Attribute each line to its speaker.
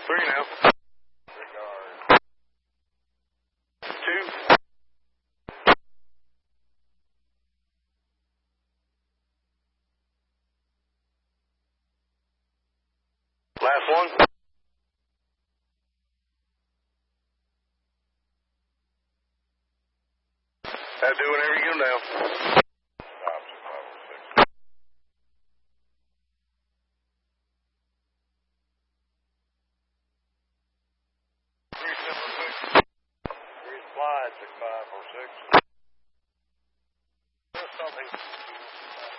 Speaker 1: Three now.
Speaker 2: Regard.
Speaker 1: Two. Last one. Do whenever you get them down.
Speaker 2: Stops at 506. Three supply at 6546.